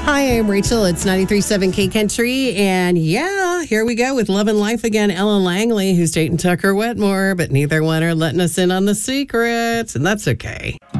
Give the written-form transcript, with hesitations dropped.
Hi, I'm Rachel. It's 93.7 K Country. And yeah, here we go with Love and Life again. Ellen Langley, who's dating Tucker Wetmore, but neither one are letting us in on the secret. And that's okay.